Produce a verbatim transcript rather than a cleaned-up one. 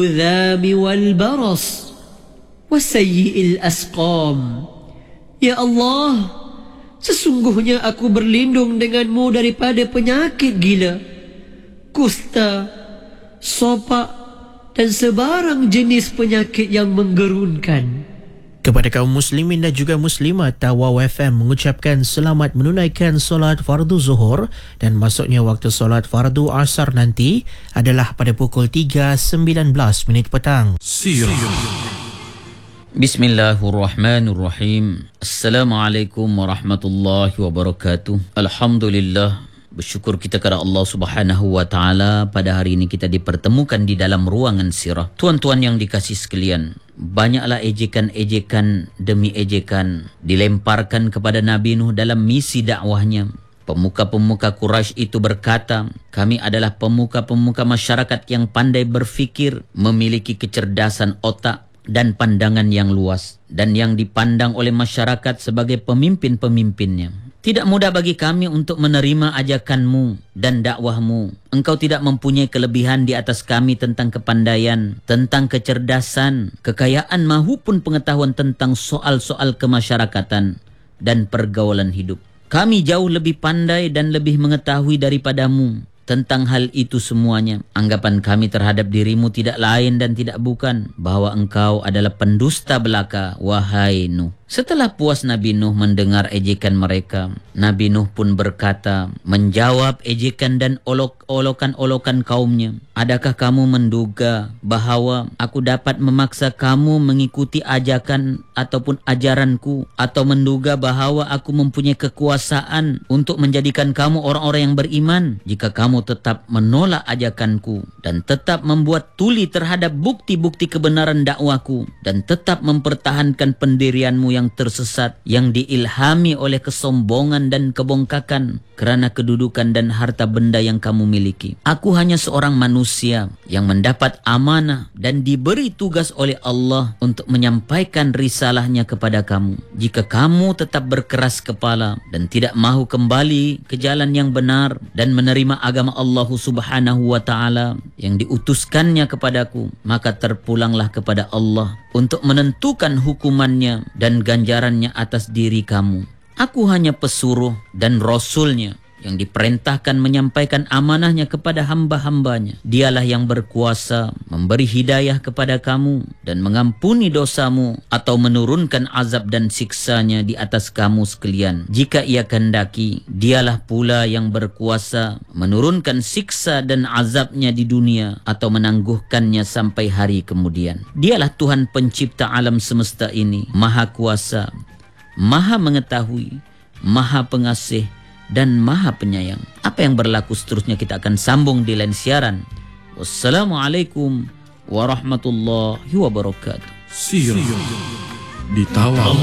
الذام والبرص وسيء الأسقام. Ya Allah, sesungguhnya aku berlindung denganmu daripada penyakit gila, kusta, sopak dan sebarang jenis penyakit yang menggerunkan. Kepada kaum muslimin dan juga muslimat, Tawau F M mengucapkan selamat menunaikan solat fardu zuhur, dan masuknya waktu solat fardu asar nanti adalah pada pukul tiga sembilan belas minit petang. Sirah. Bismillahirrahmanirrahim. Assalamualaikum warahmatullahi wabarakatuh. Alhamdulillah, bersyukur kita kepada Allah Subhanahu wa taala, pada hari ini kita dipertemukan di dalam ruangan sirah. Tuan-tuan yang dikasihi sekalian, banyaklah ejekan-ejekan demi ejekan dilemparkan kepada Nabi Nuh dalam misi dakwahnya. Pemuka-pemuka Quraisy itu berkata, kami adalah pemuka-pemuka masyarakat yang pandai berfikir, memiliki kecerdasan otak dan pandangan yang luas, dan yang dipandang oleh masyarakat sebagai pemimpin-pemimpinnya. Tidak mudah bagi kami untuk menerima ajakanmu dan dakwahmu. Engkau tidak mempunyai kelebihan di atas kami tentang kepandaian, tentang kecerdasan, kekayaan maupun pengetahuan tentang soal-soal kemasyarakatan dan pergaulan hidup. Kami jauh lebih pandai dan lebih mengetahui daripadamu tentang hal itu semuanya. Anggapan kami terhadap dirimu tidak lain dan tidak bukan bahwa engkau adalah pendusta belaka, wahai Nuh. Setelah puas Nabi Nuh mendengar ejekan mereka, Nabi Nuh pun berkata, menjawab ejekan dan olok-olokan-olokan kaumnya. Adakah kamu menduga bahawa aku dapat memaksa kamu mengikuti ajakan ataupun ajaranku, atau menduga bahawa aku mempunyai kekuasaan untuk menjadikan kamu orang-orang yang beriman jika kamu tetap menolak ajakanku dan tetap membuat tuli terhadap bukti-bukti kebenaran dakwaku dan tetap mempertahankan pendirianmu yang yang tersesat, yang diilhami oleh kesombongan dan kebongkakan kerana kedudukan dan harta benda yang kamu miliki. Aku hanya seorang manusia yang mendapat amanah dan diberi tugas oleh Allah untuk menyampaikan risalahnya kepada kamu. Jika kamu tetap berkeras kepala dan tidak mahu kembali ke jalan yang benar dan menerima agama Allah Subhanahu wa taala yang diutuskannya kepadaku, maka terpulanglah kepada Allah untuk menentukan hukumannya dan ganjarannya atas diri kamu. Aku hanya pesuruh dan rasulnya yang diperintahkan menyampaikan amanahnya kepada hamba-hambanya. Dialah yang berkuasa memberi hidayah kepada kamu dan mengampuni dosamu atau menurunkan azab dan siksanya di atas kamu sekalian. Jika ia kehendaki, dialah pula yang berkuasa menurunkan siksa dan azabnya di dunia atau menangguhkannya sampai hari kemudian. Dialah Tuhan pencipta alam semesta ini, Maha Kuasa, Maha Mengetahui, Maha Pengasih dan Maha Penyayang. Apa yang berlaku seterusnya kita akan sambung di lain siaran. Wassalamualaikum warahmatullahi wabarakatuh. Sirah di Tawau.